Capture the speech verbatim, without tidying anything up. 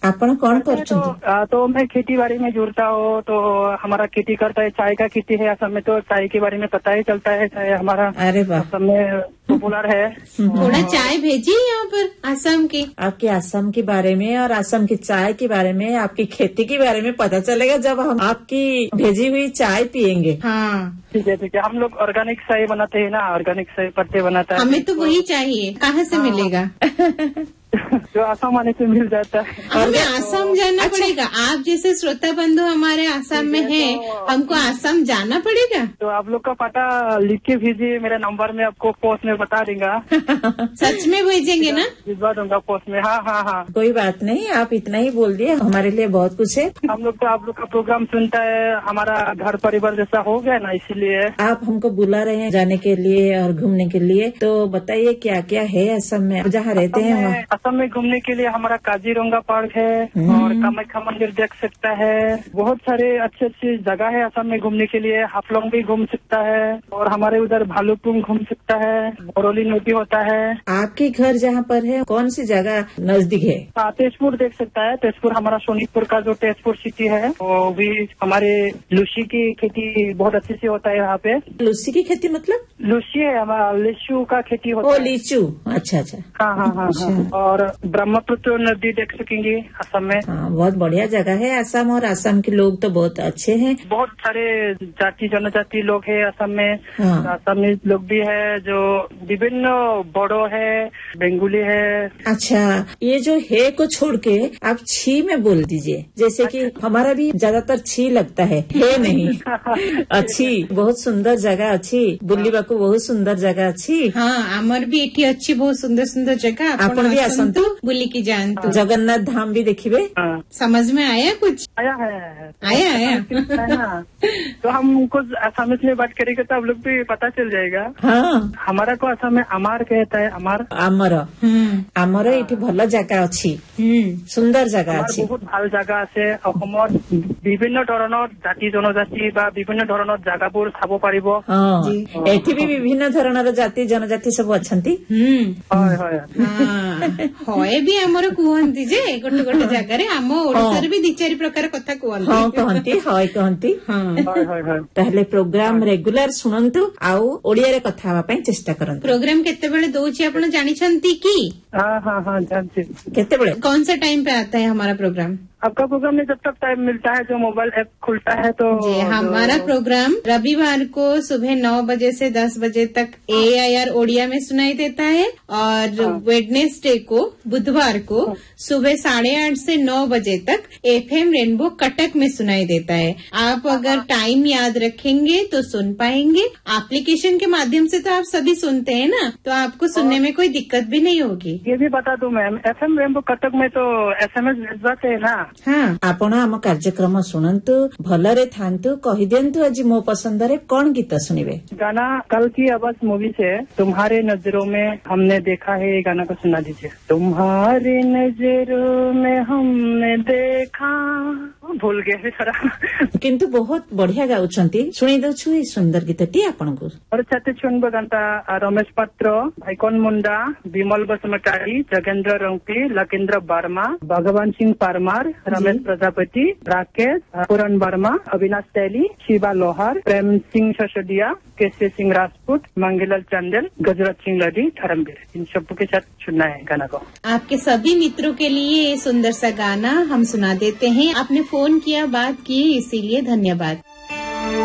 ଆପଣ କଣ तो, କରୁଛନ୍ତି? आ, तो मैं खेती बाड़ी में जुड़ता हूँ। तो हमारा खेती करता है, चाय का खेती है असम में, तो चाय के बारे में पता ही चलता है। चाय हमारा अरे वाह, असम में पॉपुलर है। थोड़ा चाय भेजिए यहाँ पर असम की। आपके असम के बारे में और असम की चाय के बारे में, आपकी खेती के बारे में पता चलेगा जब हम आपकी भेजी हुई चाय पियेंगे। हाँ ठीक है ठीक है। हम लोग ऑर्गेनिक चाय बनाते हैं ना, ऑर्गेनिक चाय पत्ते बनाता है। हमें तो वही चाहिए, कहाँ से मिलेगा? जो आसाम आने से मिल जाता है। हमें आसाम जाना अच्छा। पड़ेगा। आप जैसे श्रोता बंधु हमारे आसाम में हैं, हमको आसाम जाना पड़ेगा। तो आप लोग का पता लिख के भेजिए, मेरे नंबर में आपको पोस्ट में बता देगा। सच में भेजेंगे ना? भिजवा दूंगा पोस्ट में। हाँ हाँ हाँ, कोई बात नहीं, आप इतना ही बोल दिए, हमारे लिए बहुत कुछ है। हम लोग तो आप लोग का प्रोग्राम सुनता है, हमारा घर परिवार जैसा हो गया ना, इसीलिए। आप हमको बुला रहे हैं जाने के लिए और घूमने के लिए, तो बताइए क्या क्या है असम में, जहाँ रहते हैं वहाँ। असम में घूमने के लिए हमारा काजीरंगा पार्क है और कामाख्या मंदिर देख सकता है। बहुत सारे अच्छे अच्छी जगह है असम में घूमने के लिए। हाफलोंग भी घूम सकता है और हमारे उधर भालुकपुंग घूम सकता है। बरौली नदी होता है। आपके घर जहाँ पर है कौन सी जगह नजदीक है? हाँ, तेजपुर देख सकता है। तेजपुर हमारा सोनीतपुर का जो तेजपुर सिटी है, वो भी हमारे लूसी की खेती बहुत अच्छे से होता है यहाँ पे। लूसी की खेती मतलब? लूसी है हमारा, लीचू का खेती होता ओ है। लीचू, अच्छा अच्छा। हाँ हाँ हाँ हाँ। और ब्रह्मपुत्र नदी देख सकेंगे असम में। हाँ, बहुत बढ़िया जगह है असम, और असम के लोग तो बहुत अच्छे हैं। बहुत सारे जाति जनजाति लोग हैं असम में। हाँ। असमी लोग भी है जो विभिन्न, बोडो है, बेंगुली है। अच्छा, ये जो है को छोड़ के आप छी में बोल दीजिए, जैसे कि हमारा भी ज्यादातर छी लगता है, है नहीं। अच्छी, बहुत सुंदर जगह अच्छी, बुल्लीबाकू बहुत सुंदर जगह अच्छी। हाँ, आमर भी एठी अच्छी, बहुत सुंदर सुंदर जगह। आपण भी आसन्तु, बुली की जानतु। जगन्नाथ धाम भी देखिबे। समझ में आया कुछ? आया है, आया आया है ना। तो हम कुछ असम में बात करेंगे तो आप लोग भी पता चल जाएगा। हाँ, हमारा को असम में अमार कहता है। अमार आमर आमर एठी भल जगह अच्छी, सुंदर जगह अच्छी। बहुत ভাল জাগা আছে অসমৰ। বিভিন্ন ধৰণৰ জাতি জনজাতি বা বিভিন্ন ধৰণৰ জাগাবোৰ চাব পাৰিব। एठी भी विभिन्न धरणर जाति जनजाति सब अछंती। হয় হয় ହଏ ବି ଆମର କୁହନ୍ତି ଯେ ଗୋଟେ ଗୋଟେ ଜାଗାରେ, ଆମ ଓଡିଶାରେ ବି ଦି ଚାରି ପ୍ରକାର କଥା କୁହନ୍ତି। ହଁ କହନ୍ତି, ହଏ କହନ୍ତି। হয় হয় হয়। ତାହେଲେ ପ୍ରୋଗ୍ରାମ ରେଗୁଲାର ଶୁଣନ୍ତୁ ଆଉ ଓଡିଆରେ କଥା ହେବା ପାଇଁ ଚେଷ୍ଟା କରନ୍ତୁ। ପ୍ରୋଗ୍ରାମ କେତେବେଳେ ଦଉଛି ଆପଣ ଜାଣିଛନ୍ତି କି? हाँ हाँ हाँ जानते। କେତେବେଳେ? कौन सा टाइम पे आता है हमारा प्रोग्राम? आपका प्रोग्राम में जब तक टाइम मिलता है, जो मोबाइल ऐप खुलता है तो जी, हमारा प्रोग्राम रविवार को सुबह नौ बजे से दस बजे तक ए आई आर ओडिया में सुनाई देता है, और वेडनेसडे को, बुधवार को सुबह साढ़े आठ से नौ बजे तक एफ एम रेनबो कटक में सुनाई देता है। आप अगर टाइम याद रखेंगे तो सुन पाएंगे। एप्लीकेशन के माध्यम से तो आप सभी सुनते हैं ना, तो आपको सुनने में कोई दिक्कत भी नहीं होगी। ये भी बता दूं ma'am, F M rainbow Cuttack में तो एस एम एस भेजवाते हैं ना। हाँ, आपण आम कार्यक्रम शुणु, भलरे थांतु, कही दिंतु आज मो पसंदरे कौन गीत सुनिबे? गाना कल की आवाज मूवी से तुम्हारे नजरों में हमने देखा है, ये गाना को सुना दीजिए। तुम्हारे नजरों में हमने देखा, भूल गए थोड़ा, किंतु बहुत बढ़िया गाउछंती। सुनी दउछु ए सुंदर गीतटी आपनकु। और छाते छुनब गानता रमेश पात्र, भाइकन मुंडा, विमल बसुमतारी, जगेंद्र रंगती, लकेंद्र वर्मा, भगवान सिंह परमार, रमेश प्रजापति, राकेश, पूरन वर्मा, अविनाश तैली, शिवा लोहार, प्रेम सिंह ससोदिया, केशव सिंह राजपूत, मंगेलाल चंदेल, गजराज सिंह लड़ी, धर्मवीर, इन सबों के साथ सुनना है गाना को। आपके सभी मित्रों के लिए ये सुंदर सा गाना हम सुना देते हैं। आपने फोन किया, बात की, इसीलिए धन्यवाद।